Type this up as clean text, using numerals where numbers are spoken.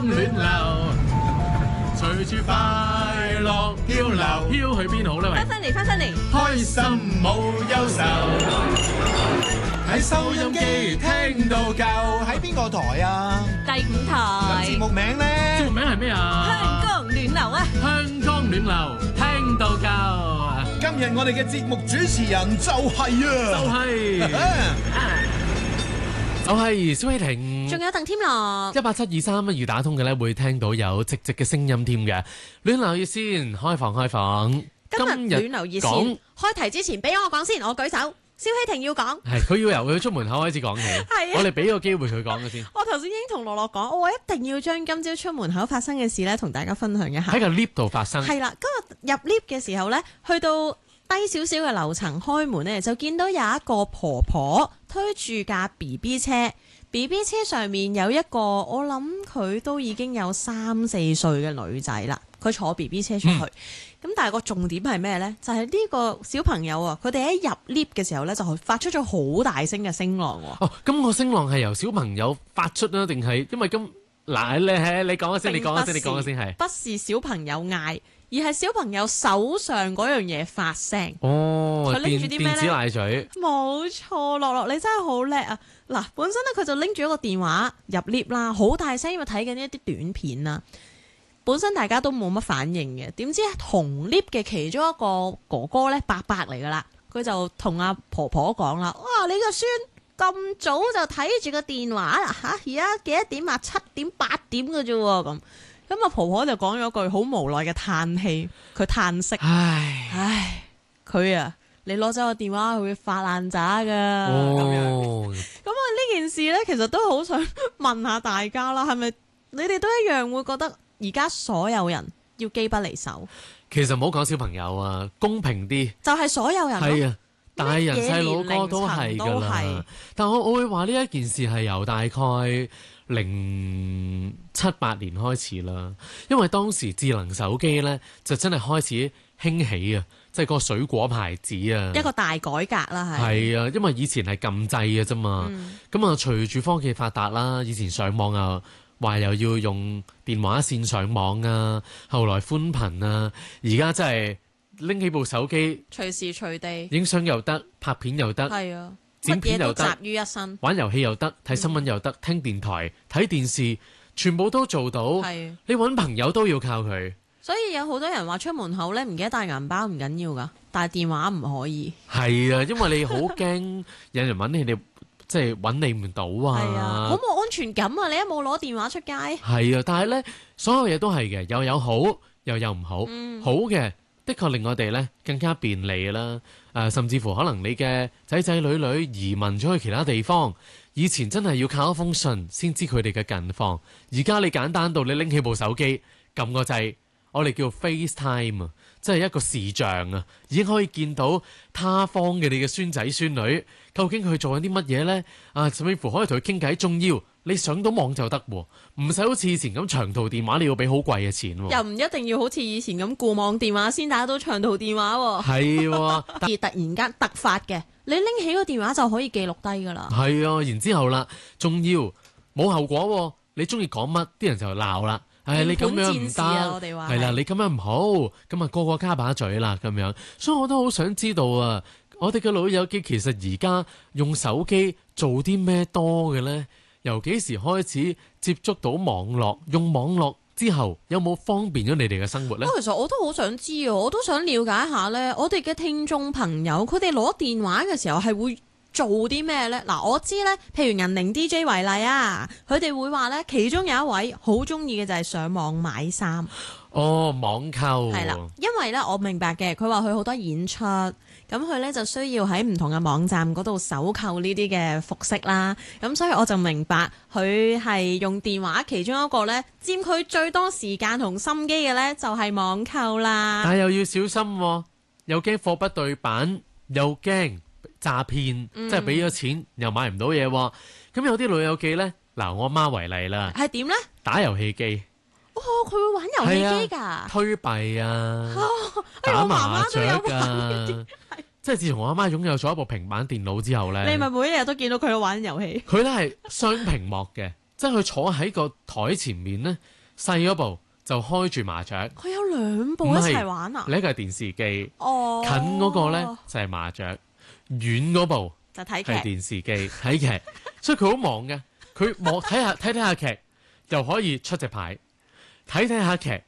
暖流，隨住快樂漂流，飄去邊好呢？ 翻返嚟， 開心冇憂愁，喺收音機聽到夠。 喺邊個台啊？ 第5台節目名呢？ 節目名係咩啊？ 香江暖流啊！ 香江暖流聽到夠。 今日我哋嘅節目主持人就係就係蕭希婷， 仲有鄧添樂。 18723要打通嘅咧，會聽到有直嘅聲音添嘅。暖流熱線開房。 今日暖流熱線開題之前，俾我講先，我舉手。蕭希婷要講， 係佢要由佢出門口開始講起。 係啊， 我哋俾個機會佢講嘅先。 我頭先已經同樂樂講，我一定要將今朝出門口發生嘅事咧，同大家分享一下。 喺個 lift 度發生。 係啦，今日入 lift 嘅時候咧，去到低少少嘅樓層開門咧，就見到有一個婆婆推住架 BB 車，BB 車上面有一個我諗佢都已經有3、4歲嘅女仔啦，佢坐 BB 車出去。咁但係個重點係咩呢？就係呢個小朋友啊，佢哋喺入 lift 嘅時候呢，就發出咗好大聲嘅聲浪喎。 哦，咁個聲浪係由小朋友發出啦，定係因為咁嗱？你講一先，你講一先係。 不是小朋友嗌，而係小朋友手上嗰樣嘢發聲。 哦， 佢拎住啲咩呢？ 電子奶嘴。 冇錯，樂樂你真係好叻啊！嗱，本身咧佢就拎住一個電話入 lift 啦，好大聲，因為睇緊一啲短片啊。本身大家都冇乜反應嘅，點知同 lift 嘅其中一個哥哥咧，伯伯嚟噶啦，佢就同阿婆婆講啦：哇，你個孫咁早就睇住個電話啦嚇，而家幾多點啊？7點8點嘅啫喎咁。咁阿婆婆就講咗句好無奈嘅嘆氣，佢嘆息：唉，佢啊，你攞走個電話，佢會發爛渣噶咁樣。咁啊呢件事咧，其實都好想問下大家啦，係咪你哋都一樣會覺得？而家所有人要機不離手， 其實唔好講小朋友啊，公平啲， 就係所有人係啊，大人細佬哥都係㗎啦。但我會話呢一件事係由大概07、8年開始啦，因為當時智能手機呢就真係開始興起啊，即係個水果牌子啊， 一個大改革啦， 係啊，因為以前係撳掣嘅啫嘛，咁啊隨住科技發達啦，以前上網啊。話又要用電話線上網啊，後來寬頻啊，而家真係拎起部手機， 隨時隨地影相又得，拍片又得， 係啊， 剪片又得， 乜嘢都集於一身， 玩遊戲又得，睇新聞又得，聽電台、睇電視，全部都做到。係，你揾朋友都要靠佢。 所以有好多人話出門口咧，唔記得帶銀包唔緊要噶，但係電話唔可以。 係啊，因為你好驚有人揾你哋。即係揾你唔到啊！ 係啊，好冇安全感啊！你一冇攞電話出街， 係啊，但係呢，所有嘢都係嘅，又有好，又有唔好。好嘅，的確令我哋呢更加便利啦。甚至乎可能你嘅仔仔女女移民咗去其他地方，以前真係要靠一封信先知佢哋嘅近況。而家你簡單到你拎起部手機，撳個掣，我哋叫 FaceTime 啊，即係一個視像啊，已經可以見到他方嘅你嘅孫仔孫女。究竟佢做緊啲乜嘢呢？甚至乎可以同佢傾偈，仲要你上到網就得喎，唔使好似以前咁長途電話你要俾好貴嘅錢喎。 又唔一定要好似以前咁固網電話先打到長途電話喎。 係喎， 而突然間突發嘅，你拎起個電話就可以記錄低㗎啦。 係啊，然之後啦，仲要冇後果喎，你中意講乜，啲人就鬧啦。你咁樣唔得，係啦，你咁樣唔好，咁啊個個加把嘴啦咁樣。所以我都好想知道啊。我哋嘅老友記其實而家用手機做啲咩多嘅呢？由幾時開始接觸到網絡？用網絡之後有冇方便咗你哋嘅生活呢？ 其實我都好想知啊，我都想了解一下呢。我哋嘅聽眾朋友，佢哋攞電話嘅時候係會做啲咩呢？嗱，我知呢，譬如銀鈴 DJ 為例啊，佢哋會話呢，其中有一位好中意嘅就係上網買衫。 哦，網購係啦，因為呢，我明白嘅，佢話佢好多演出。咁佢咧就需要喺唔同嘅網站嗰度搜購呢啲嘅服飾啦，咁所以我就明白佢係用電話其中一個咧佔佢最多時間同心機嘅咧就係網購啦。 但係又要小心喎，又驚貨不對版，又驚詐騙，即係俾咗錢又買唔到嘢喎。咁有啲老友記咧，嗱我阿媽為例啦， 係點咧？ 打遊戲機。 哦，佢會玩遊戲機㗎， 推幣啊，打麻雀㗎，即係自從我阿媽擁有咗一部平板電腦之後咧， 你咪每一日都見到佢玩遊戲。 佢咧係雙屏幕嘅， 即係佢坐喺個台前面咧，細嗰部就開住麻雀， 佢有兩部一齊玩啊？ 呢個係電視機， 哦， 近嗰個咧就係麻雀，遠嗰部就睇係劇。 電視機睇劇，所以佢好忙嘅。佢望睇下劇，又可以出隻牌，睇下劇